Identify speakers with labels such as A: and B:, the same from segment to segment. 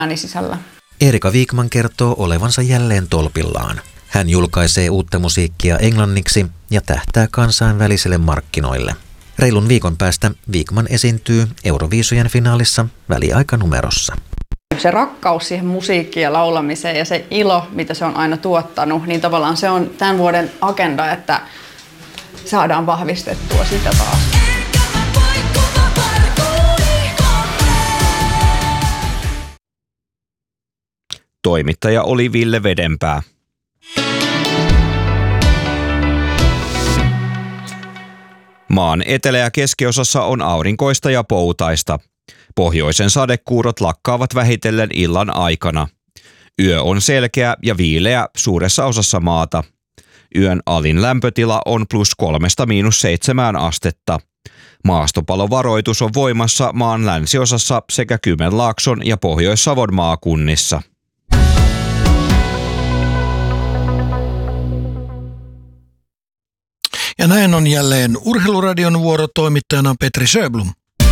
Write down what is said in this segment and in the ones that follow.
A: ääni sisällä.
B: Erika Wikman kertoo olevansa jälleen tolpillaan. Hän julkaisee uutta musiikkia englanniksi ja tähtää kansainvälisille markkinoille. Reilun viikon päästä Wikman esiintyy Euroviisujen finaalissa väliaikanumerossa.
A: Se rakkaus siihen musiikkiin ja laulamiseen ja se ilo, mitä se on aina tuottanut, niin tavallaan se on tämän vuoden agenda, että saadaan vahvistettua sitä taas.
C: Toimittaja oli Ville Vedenpää. Maan etelä- ja keskiosassa on aurinkoista ja poutaista. Pohjoisen sadekuurot lakkaavat vähitellen illan aikana. Yö on selkeä ja viileä suuressa osassa maata. Yön alin lämpötila on +3–7 astetta. Maastopalovaroitus on voimassa maan länsiosassa sekä Kymenlaakson ja Pohjois-Savon maakunnissa.
D: Ja näin on jälleen Urheiluradion vuoro, toimittajana Petri Sjöblom.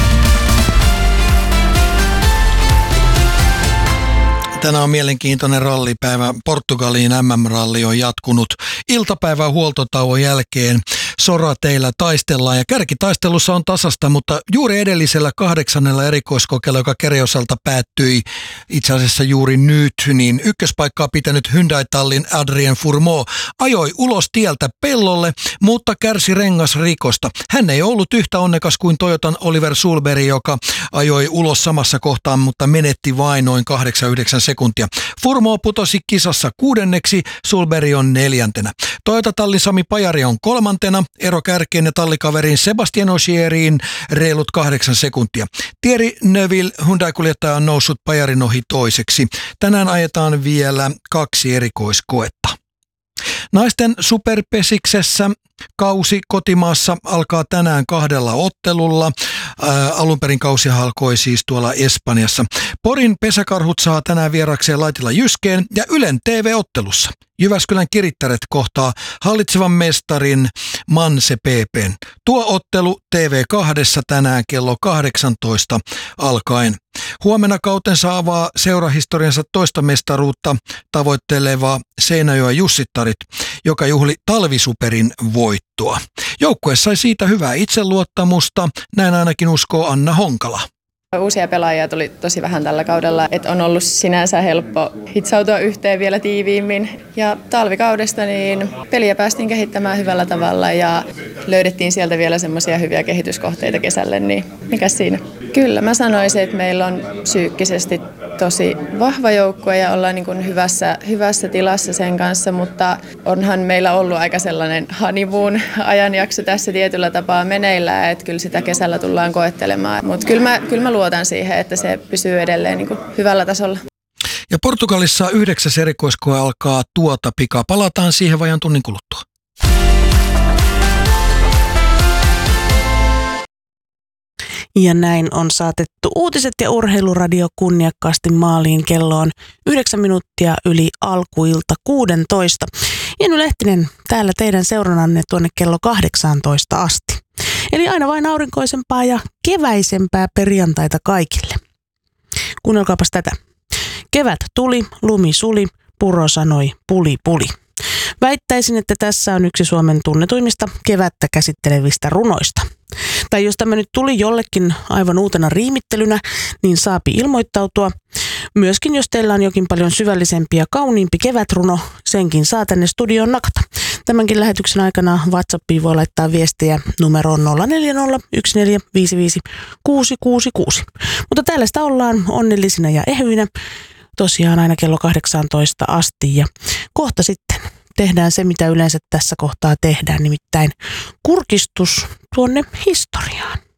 D: Tänään on mielenkiintoinen rallipäivä. Portugaliin MM-ralli on jatkunut iltapäivän huoltotauon jälkeen. Sorateillä taistellaan ja kärkitaistelussa on tasasta, mutta juuri edellisellä 8. erikoiskokeella, joka Kereosalta päättyi itse asiassa juuri nyt, niin ykköspaikkaa pitänyt Hyundai-tallin Adrien Fourmaux ajoi ulos tieltä pellolle, mutta kärsi rengasrikosta. Hän ei ollut yhtä onnekas kuin Toyotan Oliver Sulberg, joka ajoi ulos samassa kohtaa, mutta menetti vain noin 8–9 sekuntia. Fourmaux putosi kisassa 6. Sulberg on 4. Toyota-tallin Sami Pajari on 3. ero kärkeen ja tallikaverin Sebastian Ogieriin reilut 8 sekuntia. Thierry Neuville Hyundai-kuljettaja on noussut Pajarin ohi 2. Tänään ajetaan vielä 2 erikoiskoetta. Naisten superpesiksessä kausi kotimaassa alkaa tänään 2 ottelulla. Alun perin kausi alkoi siis tuolla Espanjassa. Porin pesäkarhut saa tänään vierakseen Laitila Jyskeen ja Ylen TV-ottelussa. Jyväskylän Kirittäret kohtaa hallitsevan mestarin Manse PP:n. Tuo ottelu TV2 tänään kello 18 alkaen. Huomenna kautensa avaa seurahistoriansa toista mestaruutta tavoitteleva Seinäjoen Jussittarit, joka juhli talvisuperin voittoa. Joukkue sai siitä hyvää itseluottamusta, näin ainakin uskoo Anna Honkala.
E: Uusia pelaajia tuli tosi vähän tällä kaudella, että on ollut sinänsä helppo hitsautua yhteen vielä tiiviimmin. Ja talvikaudesta niin peliä päästiin kehittämään hyvällä tavalla ja löydettiin sieltä vielä semmoisia hyviä kehityskohteita kesälle, niin mikä siinä? Kyllä mä sanoisin, että meillä on psyykkisesti tosi vahva joukkue ja ollaan niin kuin hyvässä tilassa sen kanssa, mutta onhan meillä ollut aika sellainen honeymoon ajanjakso tässä tietyllä tapaa meneillään, että kyllä sitä kesällä tullaan koettelemaan. Mutta kyllä mä luotan siihen, että se pysyy edelleen niin kuin hyvällä tasolla.
D: Ja Portugalissa 9. erikoiskoe alkaa tuota pikaa. Palataan siihen vajaan tunnin kuluttua.
F: Ja näin on saatettu uutiset ja urheiluradio kunniakkaasti maaliin. Kello on 9 minuuttia yli alkuilta 16. Jenny Lehtinen täällä teidän seurannanne tuonne kello 18 asti. Eli aina vain aurinkoisempaa ja keväisempää perjantaita kaikille. Kuunnelkaapas tätä. Kevät tuli, lumi suli, puro sanoi puli puli. Väittäisin, että tässä on yksi Suomen tunnetuimmista kevättä käsittelevistä runoista. Tai jos tämä nyt tuli jollekin aivan uutena riimittelynä, niin saapi ilmoittautua. Myöskin jos teillä on jokin paljon syvällisempi ja kauniimpi kevätruno, senkin saa tänne studioon nakata. Tämänkin lähetyksen aikana WhatsAppiin voi laittaa viestejä numeroon 0401455666. Mutta täällä sitä ollaan onnellisina ja ehyinä. Tosiaan aina kello 18 asti ja kohta sitten tehdään se, mitä yleensä tässä kohtaa tehdään, nimittäin kurkistus tuonne historiaan.